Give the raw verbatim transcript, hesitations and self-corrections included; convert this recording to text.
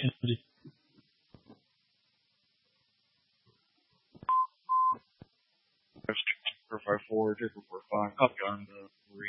Kennedy. four five four, two four four five, copy on the